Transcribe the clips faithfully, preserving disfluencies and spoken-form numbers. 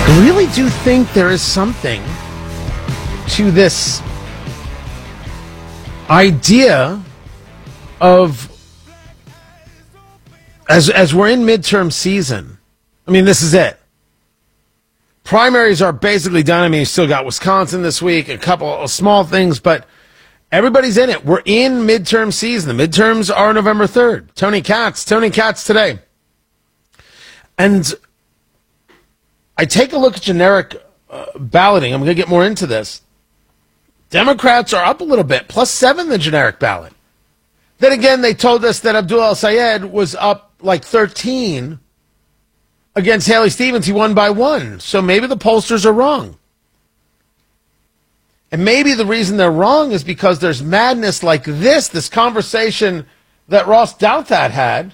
I really do think there is something to this idea of, as as we're in midterm season, I mean, this is it. Primaries are basically done. I mean, you still got Wisconsin this week, a couple of small things, but everybody's in it. We're in midterm season. The midterms are November third. Tony Katz, Tony Katz today. And I take a look at generic uh, balloting. I'm going to get more into this. Democrats are up a little bit, plus seven the generic ballot. Then again, they told us that Abdul El-Sayed was up like thirteen against Haley Stevens. He won by one. So maybe the pollsters are wrong. And maybe the reason they're wrong is because there's madness like this, this conversation that Ross Douthat had.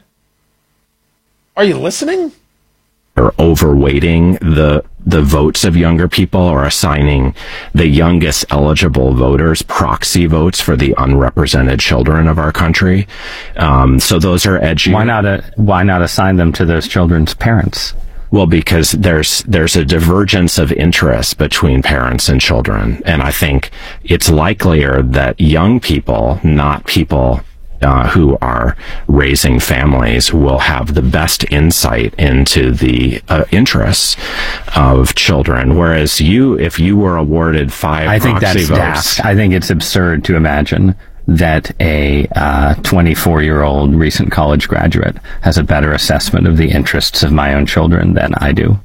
Are you listening? Or overweighting the the votes of younger people, or assigning the youngest eligible voters proxy votes for the unrepresented children of our country. Um, so those are edgy. Why not a, why not assign them to those children's parents? Well, because there's there's a divergence of interest between parents and children, and I think it's likelier that young people, not people Uh, who are raising families, will have the best insight into the uh, interests of children. Whereas you, if you were awarded five I think proxy that's votes, daft. I think it's absurd to imagine that a uh, twenty-four-year-old recent college graduate has a better assessment of the interests of my own children than I do.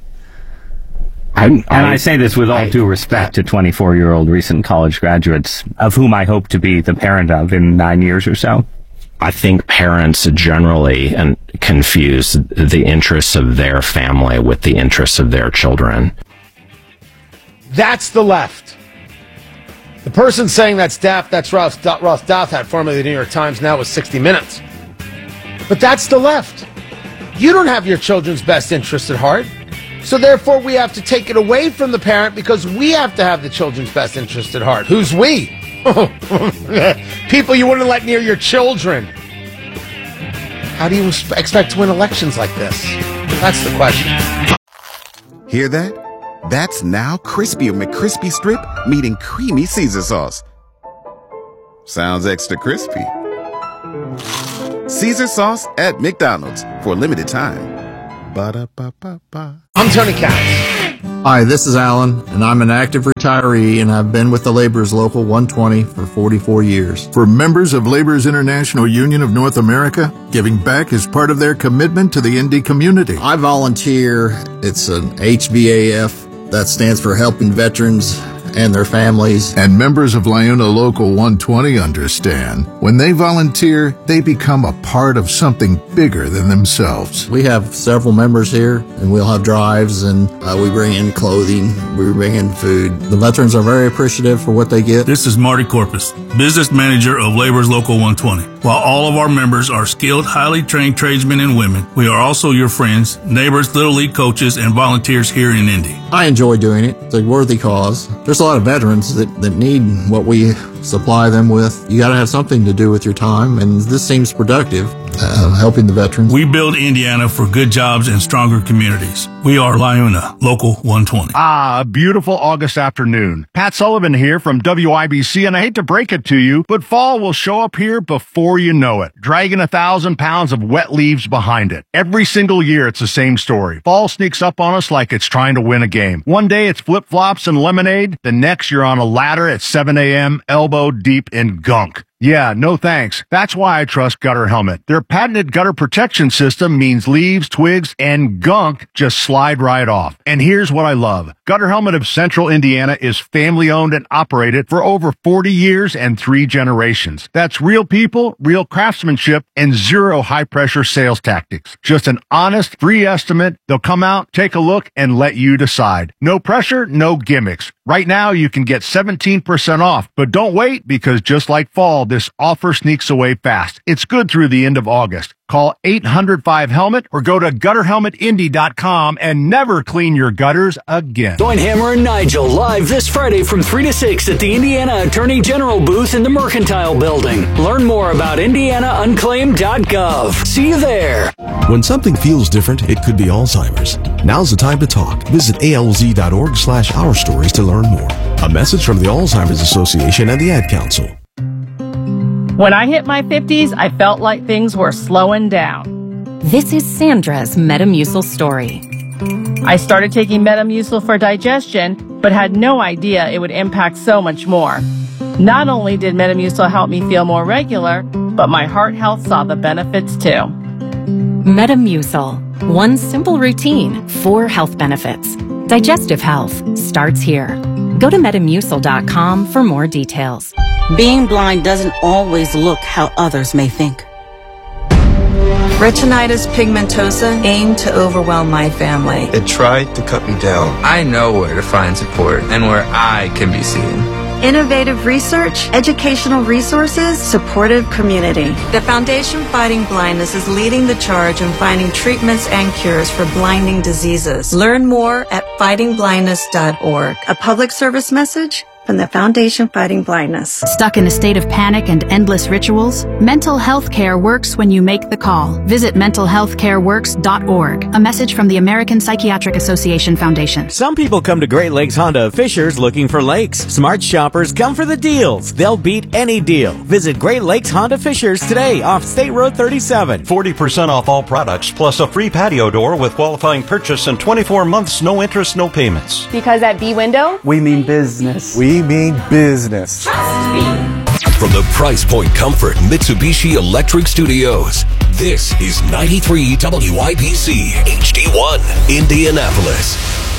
I, and I, I say this with all I, due respect to twenty-four-year-old recent college graduates, of whom I hope to be the parent of in nine years or so. I think parents generally and confuse the interests of their family with the interests of their children. That's the left. The person saying that's daft, that's Ross, Ross Douthat, formerly the New York Times, now with sixty minutes. But that's the left. You don't have your children's best interest at heart. So therefore we have to take it away from the parent because we have to have the children's best interest at heart. Who's we? People you wouldn't let near your children. How do you expect to win elections like this? That's the question. Hear that? That's now Crispy McCrispy Strip meeting Creamy Caesar Sauce. Sounds extra crispy. Caesar Sauce at McDonald's for a limited time. Ba-da-ba-ba-ba. I'm Tony Katz. Hi, this is Alan, and I'm an active retiree, and I've been with the Laborers Local one twenty for forty-four years. For members of Laborers International Union of North America, giving back is part of their commitment to the Indy community. I volunteer. It's an H V A F. That stands for Helping Veterans and their families. And members of LiUNA Local one twenty understand. When they volunteer, they become a part of something bigger than themselves. We have several members here, and we'll have drives, and uh, we bring in clothing, we bring in food. The veterans are very appreciative for what they get. This is Marty Corpus, business manager of Laborers Local one twenty. While all of our members are skilled, highly trained tradesmen and women, we are also your friends, neighbors, Little League coaches, and volunteers here in Indy. I enjoy doing it. It's a worthy cause. There's a lot of veterans that, that need what we supply them with. You got to have something to do with your time, and this seems productive, uh, helping the veterans. We build Indiana for good jobs and stronger communities. We are LiUNA Local one twenty. Ah, a beautiful August afternoon. Pat Sullivan here from W I B C, and I hate to break it to you, but fall will show up here before you know it, dragging a thousand pounds of wet leaves behind it. Every single year, it's the same story. Fall sneaks up on us like it's trying to win a game. One day, it's flip-flops and lemonade. The next, you're on a ladder at seven a.m., elbow deep in gunk. Yeah, no thanks. That's why I trust Gutter Helmet. Their patented gutter protection system means leaves, twigs, and gunk just slide right off. And here's what I love. Gutter Helmet of Central Indiana is family-owned and operated for over forty years and three generations. That's real people, real craftsmanship, and zero high-pressure sales tactics. Just an honest, free estimate. They'll come out, take a look, and let you decide. No pressure, no gimmicks. Right now, you can get seventeen percent off, but don't wait because just like fall, this offer sneaks away fast. It's good through the end of August. Call eight hundred five helmet or go to gutter helmet indy dot com and never clean your gutters again. Join Hammer and Nigel live this Friday from three to six at the Indiana Attorney General booth in the Mercantile Building. Learn more about indiana unclaimed dot gov. See you there. When something feels different, it could be Alzheimer's. Now's the time to talk. Visit A L Z dot org slash our stories to learn more. A message from the Alzheimer's Association and the Ad Council. When I hit my fifties, I felt like things were slowing down. This is Sandra's Metamucil story. I started taking Metamucil for digestion, but had no idea it would impact so much more. Not only did Metamucil help me feel more regular, but my heart health saw the benefits too. Metamucil. One simple routine, four health benefits. Digestive health starts here. Go to metamucil dot com for more details. Being blind doesn't always look how others may think. Retinitis pigmentosa aimed to overwhelm my family. It tried to cut me down. I know where to find support and where I can be seen. Innovative research, educational resources, supportive community. The Foundation Fighting Blindness is leading the charge in finding treatments and cures for blinding diseases. Learn more at fighting blindness dot org. A public service message from the Foundation Fighting Blindness. Stuck in a state of panic and endless rituals? Mental health care works when you make the call. Visit mental health care works dot org. A message from the American Psychiatric Association Foundation. Some people come to Great Lakes Honda of Fishers looking for lakes. Smart shoppers come for the deals. They'll beat any deal. Visit Great Lakes Honda Fishers today off State Road thirty-seven. forty percent off all products plus a free patio door with qualifying purchase and twenty-four months, no interest, no payments. Because at B-Window, we mean business. We We mean business. Trust me. From the Price Point Comfort Mitsubishi Electric Studios, this is ninety-three W I B C H D one, Indianapolis.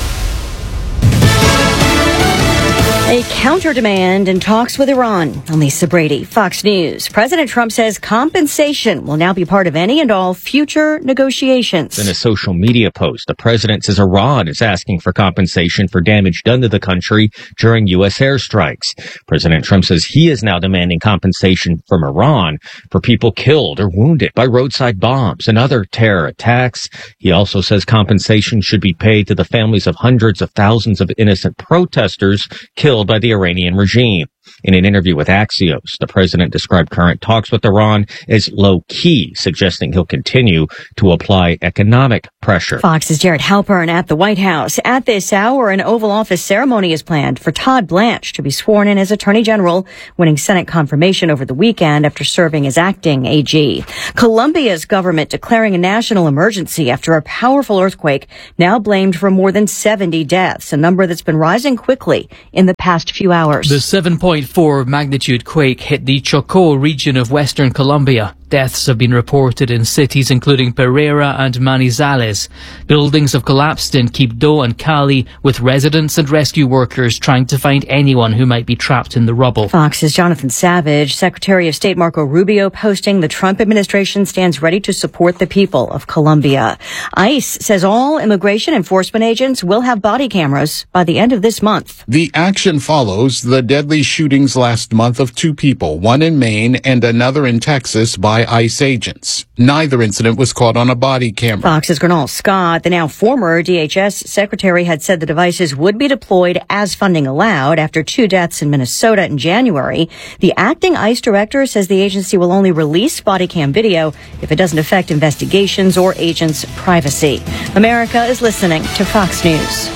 A counter-demand in talks with Iran. I'm Lisa Brady, Fox News. President Trump says compensation will now be part of any and all future negotiations. In a social media post, the president says Iran is asking for compensation for damage done to the country during U S airstrikes. President Trump says he is now demanding compensation from Iran for people killed or wounded by roadside bombs and other terror attacks. He also says compensation should be paid to the families of hundreds of thousands of innocent protesters killed by the Iranian regime. In an interview with Axios, the president described current talks with Iran as low-key, suggesting he'll continue to apply economic pressure. Fox's Jared Halpern at the White House. At this hour, an Oval Office ceremony is planned for Todd Blanche to be sworn in as Attorney General, winning Senate confirmation over the weekend after serving as acting A G. Colombia's government declaring a national emergency after a powerful earthquake, now blamed for more than seventy deaths, a number that's been rising quickly in the past few hours. The seven point four magnitude quake hit the Chocó region of western Colombia. Deaths have been reported in cities including Pereira and Manizales. Buildings have collapsed in Quibdó and Cali, with residents and rescue workers trying to find anyone who might be trapped in the rubble. Fox's Jonathan Savage. Secretary of State Marco Rubio posting the Trump administration stands ready to support the people of Colombia. ICE says all immigration enforcement agents will have body cameras by the end of this month. The action follows the deadly shootings last month of two people, one in Maine and another in Texas, by ICE agents. Neither incident was caught on a body camera. Fox's Gernal Scott, the now former D H S secretary, had said the devices would be deployed as funding allowed after two deaths in Minnesota in January. The acting ICE director says the agency will only release body cam video if it doesn't affect investigations or agents' privacy. America is listening to Fox News.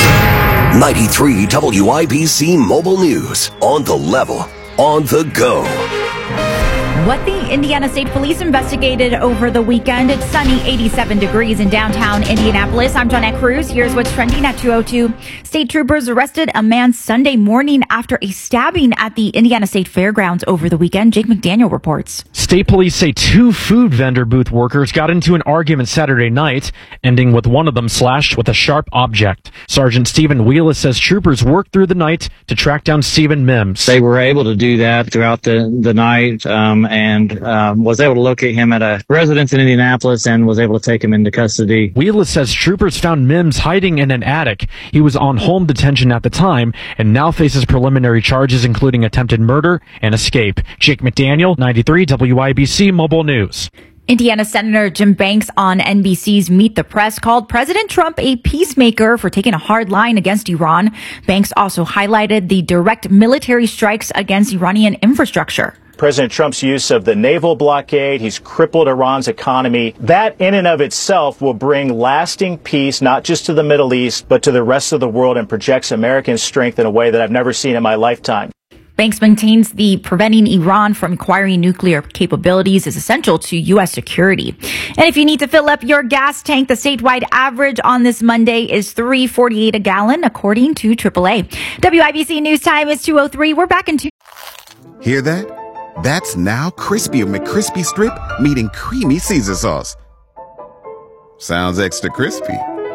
ninety-three W I B C Mobile News. On the level, on the go. What the Indiana State Police investigated over the weekend. It's sunny, eighty-seven degrees in downtown Indianapolis. I'm Jonette Cruz. Here's what's trending at two oh two. State troopers arrested a man Sunday morning after a stabbing at the Indiana State Fairgrounds over the weekend. Jake McDaniel reports. State police say two food vendor booth workers got into an argument Saturday night, ending with one of them slashed with a sharp object. Sergeant Stephen Wheelis says troopers worked through the night to track down Stephen Mims. They were able to do that throughout the, the night, um, and um, was able to locate him at a residence in Indianapolis and was able to take him into custody. Wheelis says troopers found Mims hiding in an attic. He was on home detention at the time and now faces preliminary charges including attempted murder and escape. Jake McDaniel, ninety-three W I B C Mobile News. Indiana Senator Jim Banks on N B C's Meet the Press called President Trump a peacemaker for taking a hard line against Iran. Banks also highlighted the direct military strikes against Iranian infrastructure. President Trump's use of the naval blockade, he's crippled Iran's economy. That in and of itself will bring lasting peace, not just to the Middle East, but to the rest of the world, and projects American strength in a way that I've never seen in my lifetime. Banks maintains the preventing Iran from acquiring nuclear capabilities is essential to U S security. And if you need to fill up your gas tank, the statewide average on this Monday is three forty-eight a gallon, according to triple A. W I B C News Time is two oh three. We're back in two. Hear that? That's now crispy McCrispy Strip meeting creamy Caesar sauce. Sounds extra crispy.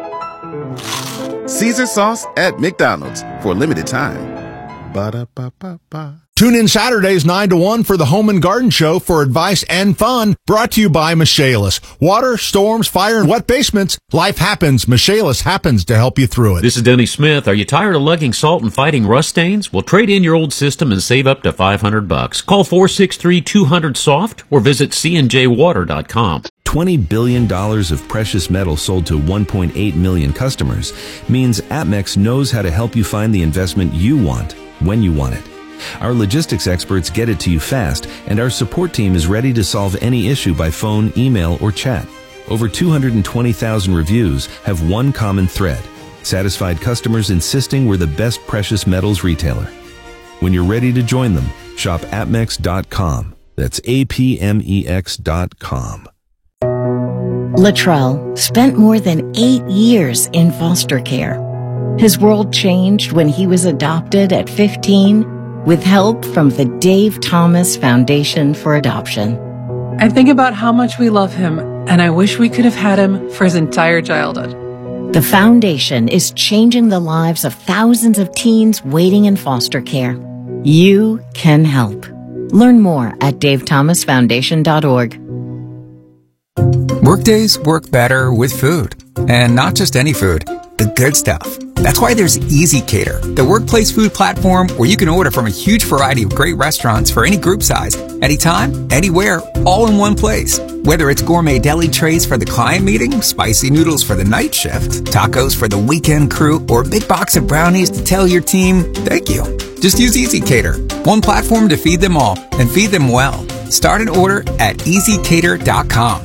Caesar sauce at McDonald's for a limited time. Ba-da-ba-ba-ba. Tune in Saturdays nine to one for the Home and Garden Show for advice and fun, brought to you by Michaelis. Water, storms, fire, and wet basements. Life happens. Michaelis happens to help you through it. This is Denny Smith. Are you tired of lugging salt and fighting rust stains? Well, trade in your old system and save up to five hundred bucks. Call four six three, two hundred, SOFT or visit c n j water dot com. twenty billion dollars of precious metal sold to one point eight million customers means Atmex knows how to help you find the investment you want when you want it. Our logistics experts get it to you fast, and our support team is ready to solve any issue by phone, email, or chat. Over two hundred twenty thousand reviews have one common thread: satisfied customers insisting we're the best precious metals retailer. When you're ready to join them, shop Atmex dot com. That's A P M E X dot com. Latrell spent more than eight years in foster care. His world changed when he was adopted at fifteen with help from the Dave Thomas Foundation for Adoption. I think about how much we love him, and I wish we could have had him for his entire childhood. The foundation is changing the lives of thousands of teens waiting in foster care. You can help. Learn more at dave thomas foundation dot org. Workdays work better with food. And not just any food, the good stuff. That's why there's EasyCater, the workplace food platform where you can order from a huge variety of great restaurants for any group size, anytime, anywhere, all in one place. Whether it's gourmet deli trays for the client meeting, spicy noodles for the night shift, tacos for the weekend crew, or a big box of brownies to tell your team, thank you. Just use EasyCater, one platform to feed them all, and feed them well. Start an order at easy cater dot com.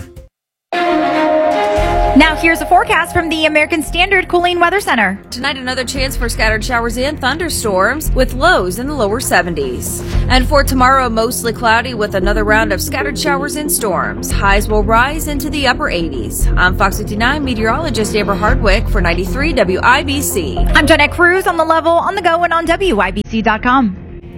Now here's a forecast from the American Standard Cooling Weather Center. Tonight, another chance for scattered showers and thunderstorms with lows in the lower seventies. And for tomorrow, mostly cloudy with another round of scattered showers and storms. Highs will rise into the upper eighties. I'm Fox fifty-nine meteorologist Amber Hardwick for ninety-three W I B C. I'm Jeanette Cruz on the level, on the go, and on W I B C dot com.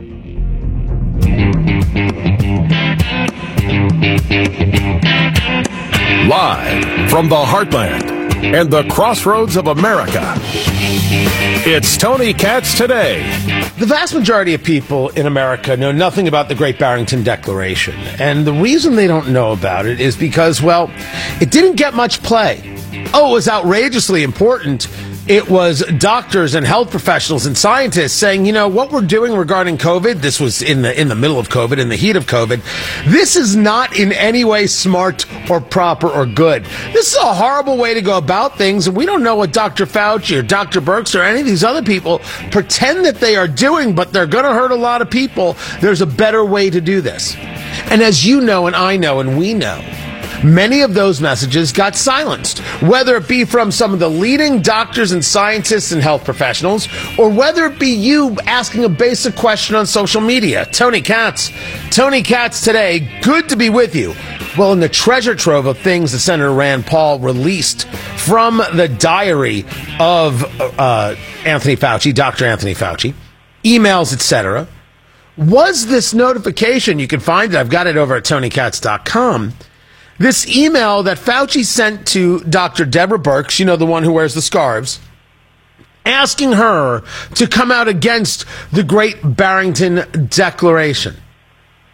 Live from the heartland and the crossroads of America, it's Tony Katz Today. The vast majority of people in America know nothing about the Great Barrington Declaration. And the reason they don't know about it is because, well, it didn't get much play. Oh, it was outrageously important. It was doctors and health professionals and scientists saying, you know, what we're doing regarding COVID, this was in the in the middle of COVID, in the heat of COVID, this is not in any way smart or proper or good. This is a horrible way to go about things, and we don't know what Doctor Fauci or Doctor Birx or any of these other people pretend that they are doing, but they're going to hurt a lot of people. There's a better way to do this. And as you know, and I know, and we know, many of those messages got silenced, whether it be from some of the leading doctors and scientists and health professionals, or whether it be you asking a basic question on social media. Tony Katz, Tony Katz Today, good to be with you. Well, in the treasure trove of things that Senator Rand Paul released from the diary of uh, Anthony Fauci, Doctor Anthony Fauci, emails, et cetera, was this notification. You can find it. I've got it over at tony katz dot com. This email that Fauci sent to Doctor Deborah Birx, you know, the one who wears the scarves, asking her to come out against the Great Barrington Declaration.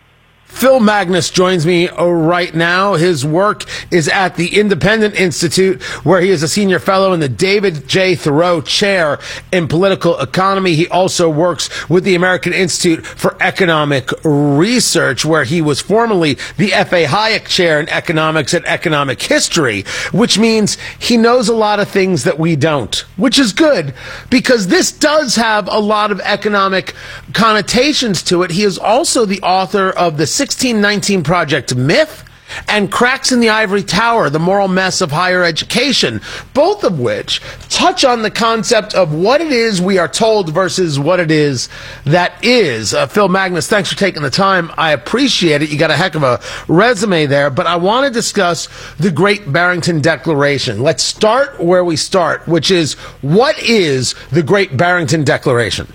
Phil Magness joins me right now. His work is at the Independent Institute, where he is a senior fellow in the David J. Thoreau Chair in Political Economy. He also works with the American Institute for Economic Research, where he was formerly the F A Hayek Chair in Economics and Economic History, which means he knows a lot of things that we don't, which is good, because this does have a lot of economic connotations to it. He is also the author of the sixteen nineteen Project Myth and Cracks in the Ivory Tower, The Moral Mess of Higher Education, both of which touch on the concept of what it is we are told versus what it is that is. Uh, Phil Magness, thanks for taking the time. I appreciate it. You got a heck of a resume there, but I want to discuss the Great Barrington Declaration. Let's start where we start, which is, what is the Great Barrington Declaration?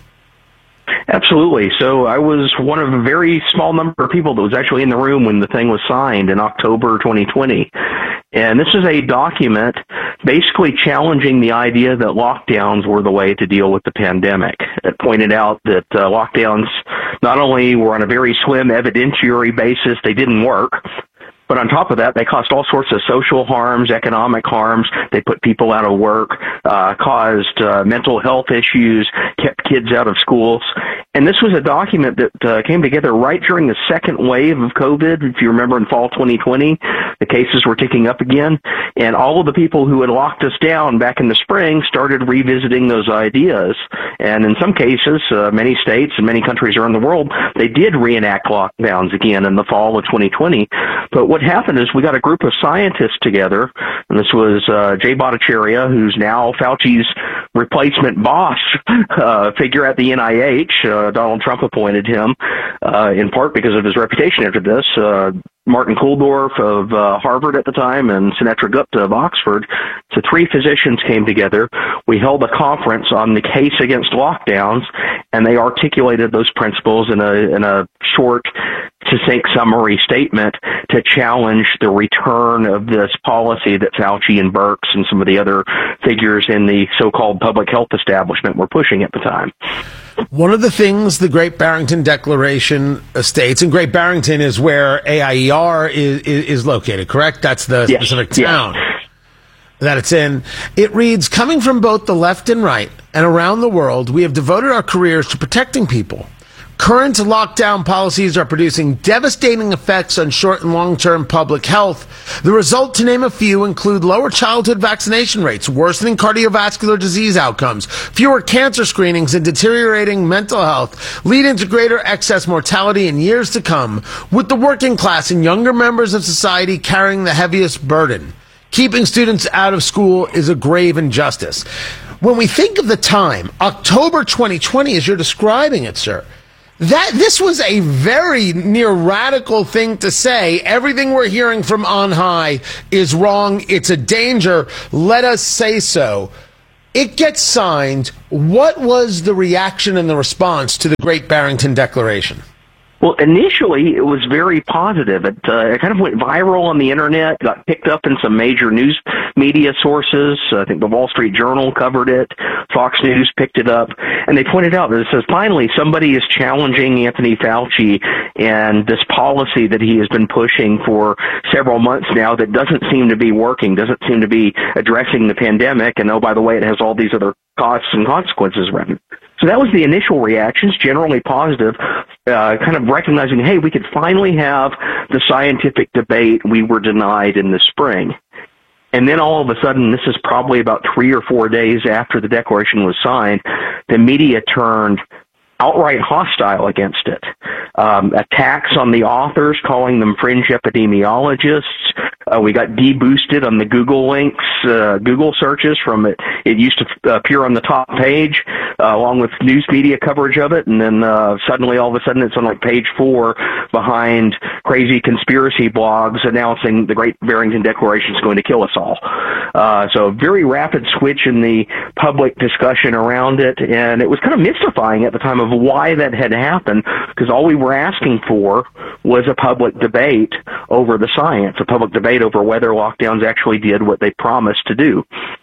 Absolutely. So I was one of a very small number of people that was actually in the room when the thing was signed in October twenty twenty. And this is a document basically challenging the idea that lockdowns were the way to deal with the pandemic. It pointed out that uh, lockdowns not only were on a very slim evidentiary basis, they didn't work, but on top of that, they caused all sorts of social harms, economic harms. They put people out of work, uh, caused uh, mental health issues, kept kids out of schools. And this was a document that uh, came together right during the second wave of COVID. If you remember, in fall twenty twenty, the cases were ticking up again. And all of the people who had locked us down back in the spring started revisiting those ideas. And in some cases, uh, many states and many countries around the world, they did reenact lockdowns again in the fall of twenty twenty. But what happened is we got a group of scientists together, and this was uh, Jay Bhattacharya, who's now Fauci's replacement boss uh, figure at the N I H. Uh, Donald Trump appointed him uh, in part because of his reputation after this. Uh, Martin Kulldorff of uh, Harvard at the time and Sunetra Gupta of Oxford. So three physicians came together. We held a conference on the case against lockdowns, and they articulated those principles in a in a short, succinct summary statement to challenge the return of this policy that Fauci and Birx and some of the other figures in the so-called public health establishment were pushing at the time. One of the things the Great Barrington Declaration states, and Great Barrington is where A I E R is, is, is located, correct? That's the yes. specific town yeah. that it's in. It reads, coming from both the left and right and around the world, we have devoted our careers to protecting people. Current lockdown policies are producing devastating effects on short and long-term public health. The result, to name a few, include lower childhood vaccination rates, worsening cardiovascular disease outcomes, fewer cancer screenings, and deteriorating mental health, leading to greater excess mortality in years to come, with the working class and younger members of society carrying the heaviest burden. Keeping students out of school is a grave injustice. When we think of the time, October twenty twenty, as you're describing it, sir, That this was a very near radical thing to say. Everything we're hearing from on high is wrong. It's a danger. Let us say so. It gets signed. What was the reaction and the response to the Great Barrington Declaration? Well, initially, it was very positive. It, uh, it kind of went viral on the internet, got picked up in some major news media sources. I think the Wall Street Journal covered it. Fox News picked it up. And they pointed out that it says, finally, somebody is challenging Anthony Fauci and this policy that he has been pushing for several months now that doesn't seem to be working, doesn't seem to be addressing the pandemic. And, oh, by the way, it has all these other costs and consequences around it. So that was the initial reactions, generally positive, uh, kind of recognizing, hey, we could finally have the scientific debate we were denied in the spring. And then all of a sudden, this is probably about three or four days after the declaration was signed, the media turned outright hostile against it. Um, attacks on the authors, calling them fringe epidemiologists. Uh, we got deboosted on the Google links, uh, Google searches from it. It used to appear on the top page, uh, along with news media coverage of it. And then, uh, suddenly all of a sudden it's on like page four behind crazy conspiracy blogs announcing the Great Barrington Declaration is going to kill us all. Uh, so a very rapid switch in the public discussion around it. And it was kind of mystifying at the time of why that had happened, because all we were asking for was a public debate over the science, a public debate over whether lockdowns actually did what they promised to do.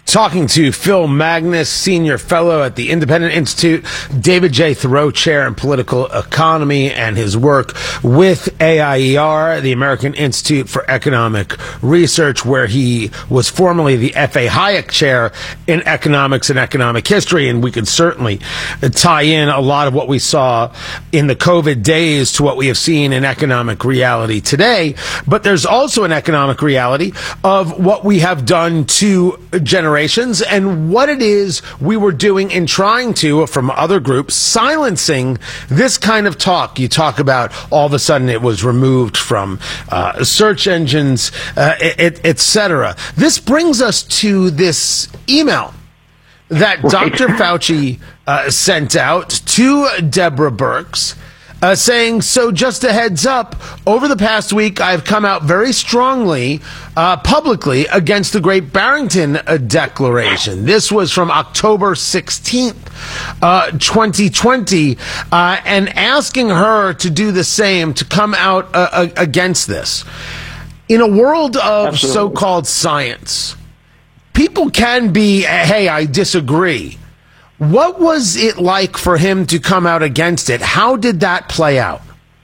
Talking to Phil Magnus, Senior Fellow at the Independent Institute, David J. Thoreau Chair in Political Economy, and his work with A I E R, the American Institute for Economic Research, where he was formerly the F A Hayek Chair in Economics and Economic History. And we can certainly tie in a lot of what we saw in the COVID days to what we have seen in economic reality today. But there's also an economic reality of what we have done to generations and what it is we were doing in trying to, from other groups, silencing this kind of talk. You talk about all of a sudden it was removed from uh, search engines, uh, et cetera. This brings us to this email that right. Doctor Fauci uh, sent out to Deborah Birx, Uh, saying, so just a heads up, over the past week, I've come out very strongly, uh, publicly against the Great Barrington uh, Declaration. This was from October sixteenth, uh, twenty twenty, uh, and asking her to do the same, to come out uh, uh, against this. In a world of Absolutely. so-called science, people can be, hey, I disagree. What was it like for him to come out against it? How did that play out?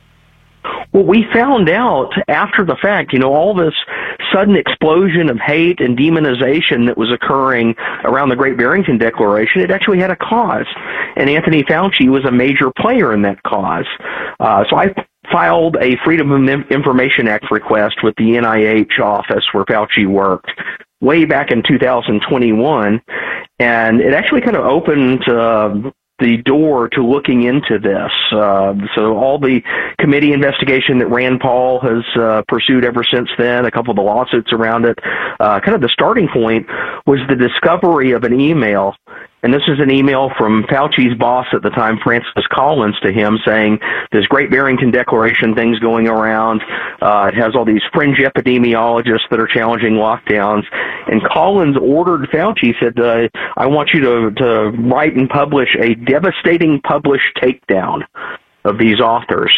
Well, we found out after the fact, you know, all this sudden explosion of hate and demonization that was occurring around the Great Barrington Declaration, it actually had a cause. And Anthony Fauci was a major player in that cause. Uh, so I filed a Freedom of Information Act request with the N I H office where Fauci worked way back in two thousand twenty-one. And it actually kind of opened uh, the door to looking into this. Uh, so all the committee investigation that Rand Paul has uh, pursued ever since then, a couple of the lawsuits around it, uh, kind of the starting point was the discovery of an email. And this is an email from Fauci's boss at the time, Francis Collins, to him saying, this Great Barrington Declaration thing's going around. Uh, it has all these fringe epidemiologists that are challenging lockdowns. And Collins ordered Fauci, said, uh, I want you to, to write and publish a devastating published takedown of these authors.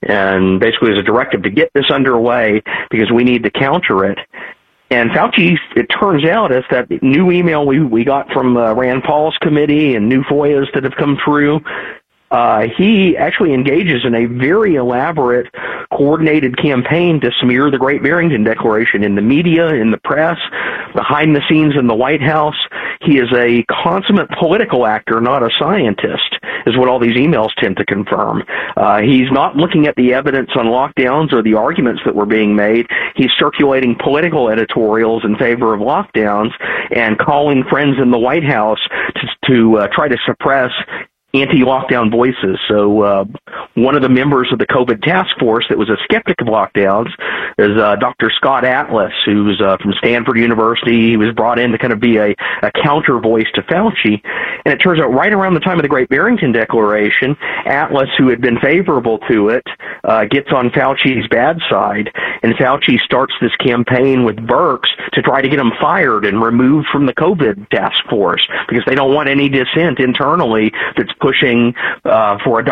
And basically as a directive to get this underway because we need to counter it. And Fauci, it turns out, is that new email we, we got from uh, Rand Paul's committee and new F O I As that have come through, uh, he actually engages in a very elaborate, coordinated campaign to smear the Great Barrington Declaration in the media, in the press, behind the scenes in the White House. He is a consummate political actor, not a scientist, is what all these emails tend to confirm. Uh, he's not looking at the evidence on lockdowns or the arguments that were being made. He's circulating political editorials in favor of lockdowns and calling friends in the White House to, to uh, try to suppress anti-lockdown voices. So uh, one of the members of the COVID task force that was a skeptic of lockdowns is uh, Doctor Scott Atlas, who's uh, from Stanford University. He was brought in to kind of be a, a counter voice to Fauci. And it turns out right around the time of the Great Barrington Declaration, Atlas, who had been favorable to it, uh, gets on Fauci's bad side. And Fauci starts this campaign with Birx to try to get him fired and removed from the COVID task force because they don't want any dissent internally that's pushing uh, for a